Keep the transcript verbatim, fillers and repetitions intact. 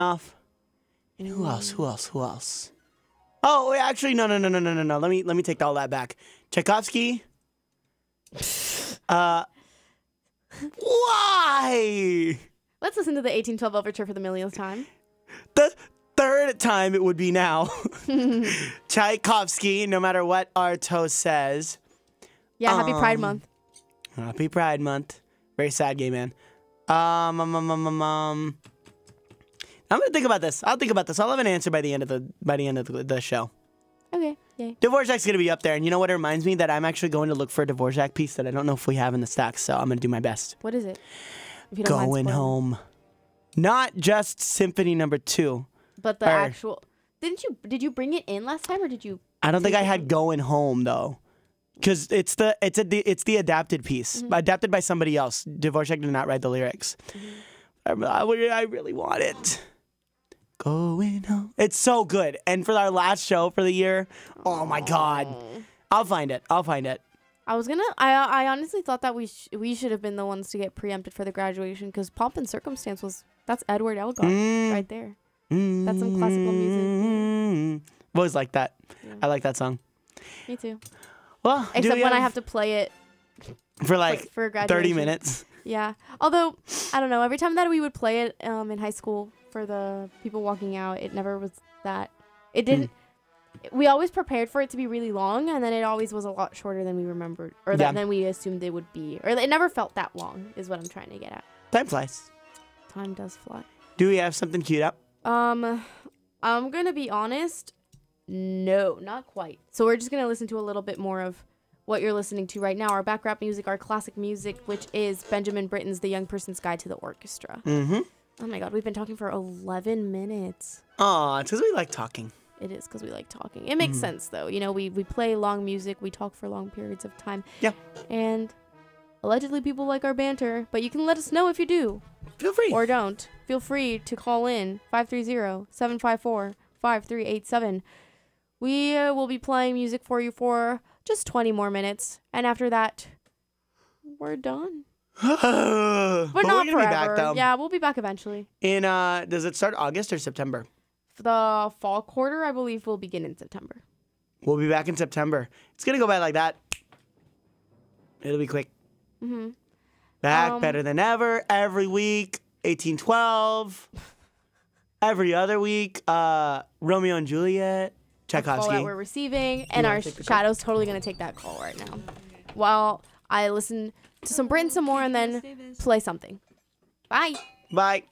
off. And who else? Who else? Who else? Oh, wait, actually, no, no, no, no, no, no, no. Let me let me take all that back. Tchaikovsky. Uh, why? Let's listen to the eighteen twelve Overture for the millionth time. The third time it would be now. Tchaikovsky, no matter what Arto says. Yeah, happy Pride Um, Month. Happy Pride Month. Very sad gay man. Um, um, um, um, um, um. I'm gonna think about this. I'll think about this. I'll have an answer by the end of the by the end of the, the show. Okay, yay. Dvorak's gonna be up there, and you know what? It reminds me that I'm actually going to look for a Dvorak piece that I don't know if we have in the stacks. So I'm gonna do my best. What is it? If you don't mind Going spoiling. home. Not just Symphony Number Two. But the Or- actual. Didn't you? Did you bring it in last time, or did you? I don't think take I it had from- Going Home though, because it's the it's a it's the adapted piece, Mm-hmm. adapted by somebody else. Dvorak did not write the lyrics. Mm-hmm. I, I, would- I really want it. Going home. It's so good. And for our last show for the year, oh my god, I'll find it. I'll find it. I was gonna. I I honestly thought that we sh- we should have been the ones to get preempted for the graduation because Pomp and Circumstance was that's Edward Elgar Mm. right there. That's some classical music. Mm. I've always liked that. Yeah. I like that song. Me too. Well, do Except we when I have to play it for like for graduation. thirty minutes. Yeah. Although I don't know. Every time that we would play it um, in high school for the people walking out, it never was that. It didn't. We always prepared for it to be really long, and then it always was a lot shorter than we remembered, or that, Yeah. than we assumed it would be, or it never felt that long. Is what I'm trying to get at. Time flies. Time does fly. Do we have something queued up? Um, I'm gonna be honest. No, not quite. So we're just gonna listen to a little bit more of what you're listening to right now. Our back rap music, our classic music, which is Benjamin Britten's "The Young Person's Guide to the Orchestra." Mm-hmm. Oh my God, we've been talking for eleven minutes. Aw, it's because we like talking. It is because we like talking. It makes Mhm. sense though. You know, we we play long music, we talk for long periods of time. Yeah. And allegedly people like our banter, but you can let us know if you do. Feel free. Or don't. Feel free to call in five three zero, seven five four, five three eight seven. We uh, will be playing music for you for just twenty more minutes. And after that, we're done. but But, we're not gonna forever. be back though. Yeah, we'll be back eventually. In uh, does it start August or September? The fall quarter, I believe, will begin in September. We'll be back in September. It's gonna go by like that. It'll be quick. Mm-hmm. Back Um, better than ever. Every week, eighteen twelve. Every other week, uh, Romeo and Juliet. Call that Tchaikovsky. we're receiving, and wanna our take the call? Shadow's totally gonna take that call right now. While I listen to some Britton some more and then play something. Bye. Bye.